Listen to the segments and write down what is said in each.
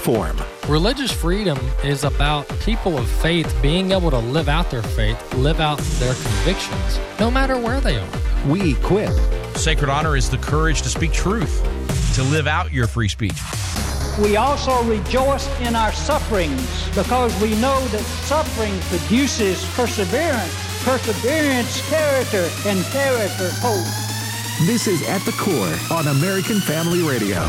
reform. Religious freedom is about people of faith being able to live out their faith, live out their convictions, no matter where they are. We equip. Sacred honor is the courage to speak truth, to live out your free speech. We also rejoice in our sufferings because we know that suffering produces perseverance, perseverance, character, and character, hope. This is At the Core on American Family Radio.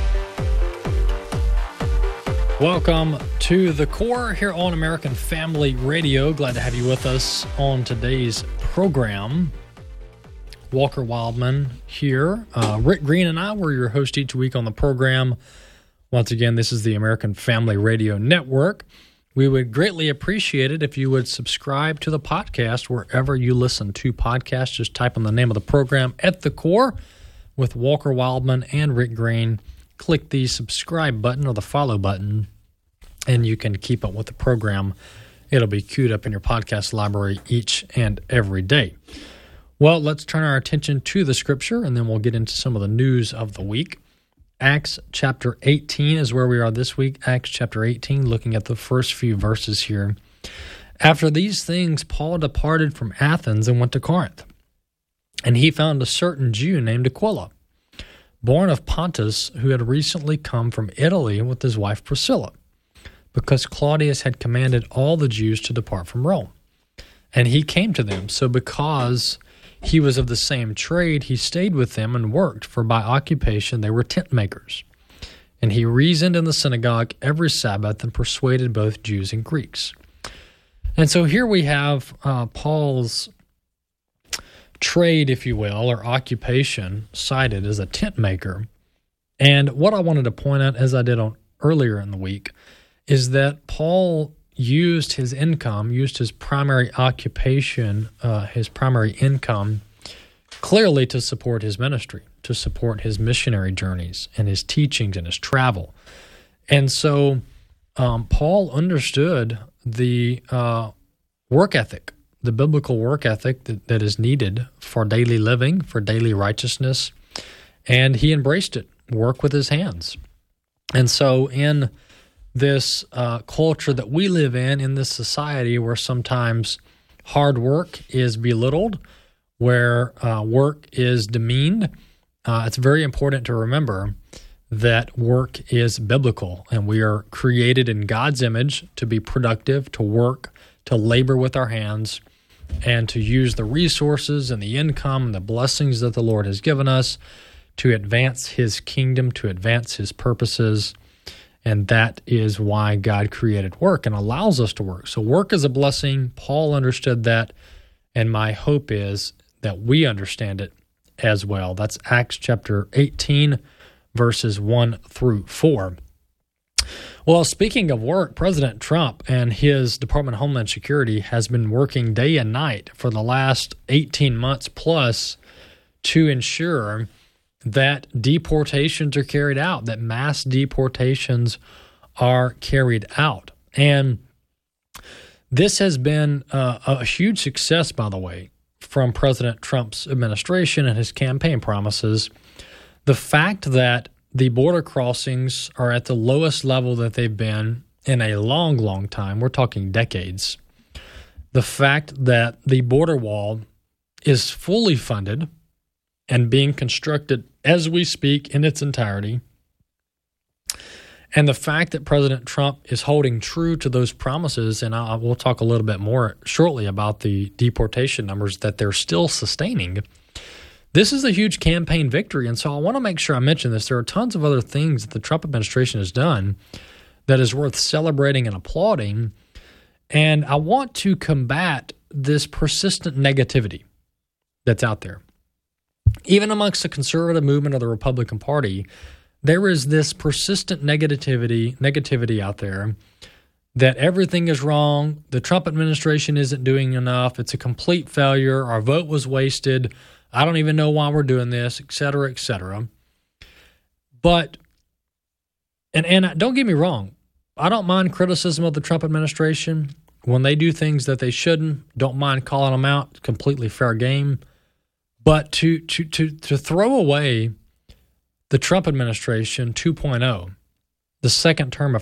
Welcome to The Core here on American Family Radio. Glad to have you with us on today's program. Walker Wildman here. Rick Green and I were your host each week on the program. Once again, this is the American Family Radio Network. We would greatly appreciate it if you would subscribe to the podcast wherever you listen to podcasts. Just type in the name of the program, At the Core, with Walker Wildman and Rick Green. Click the subscribe button or the follow button, and you can keep up with the program. It'll be queued up in your podcast library each and every day. Well, let's turn our attention to the scripture, and then we'll get into some of the news of the week. Acts chapter 18 is where we are this week. Acts chapter 18, looking at the first few verses here. After these things, Paul departed from Athens and went to Corinth. And he found a certain Jew named Aquila, born of Pontus, who had recently come from Italy with his wife Priscilla, because Claudius had commanded all the Jews to depart from Rome. And he came to them. So because he was of the same trade, he stayed with them and worked, for by occupation they were tent makers. And he reasoned in the synagogue every Sabbath and persuaded both Jews and Greeks. And so here we have Paul's trade, if you will, or occupation cited as a tent maker. And what I wanted to point out, as I did on earlier in the week, is that Paul used his income, used his primary occupation, his primary income, clearly to support his ministry, to support his missionary journeys and his teachings and his travel. And so Paul understood the work ethic, the biblical work ethic that is needed for daily living, for daily righteousness, and he embraced it, work with his hands. And so in this culture that we live in this society where sometimes hard work is belittled, where work is demeaned, it's very important to remember that work is biblical, and we are created in God's image to be productive, to work, to labor with our hands, and to use the resources and the income and the blessings that the Lord has given us to advance His kingdom, to advance His purposes. And that is why God created work and allows us to work. So work is a blessing. Paul understood that, and my hope is that we understand it as well. That's Acts chapter 18, verses 1 through 4. Well, speaking of work, President Trump and his Department of Homeland Security has been working day and night for the last 18 months plus to ensure that deportations are carried out, that mass deportations are carried out. And this has been a huge success, by the way, from President Trump's administration and his campaign promises. The fact that the border crossings are at the lowest level that they've been in a long, long time, we're talking decades. The fact that the border wall is fully funded and being constructed as we speak in its entirety, and the fact that President Trump is holding true to those promises, and we'll talk a little bit more shortly about the deportation numbers that they're still sustaining. This is a huge campaign victory, and so I want to make sure I mention this. There are tons of other things that the Trump administration has done that is worth celebrating and applauding, and I want to combat this persistent negativity that's out there. Even amongst the conservative movement of the Republican Party, there is this persistent negativity out there that everything is wrong, the Trump administration isn't doing enough, it's a complete failure, our vote was wasted, I don't even know why we're doing this, et cetera, et cetera. But, and don't get me wrong, I don't mind criticism of the Trump administration. When they do things that they shouldn't, don't mind calling them out, completely fair game. But to throw away the Trump administration 2.0, the second term of